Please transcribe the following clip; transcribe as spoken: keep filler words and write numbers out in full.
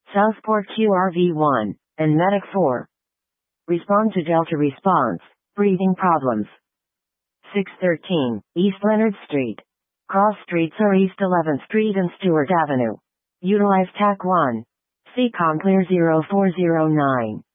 Southport Q R V one, and Medic four. Respond to Delta response. Breathing problems. six thirteen, East Leonard Street. Cross streets are East eleventh Street and Stewart Avenue. Utilize T A C one. C COM clear zero four zero nine.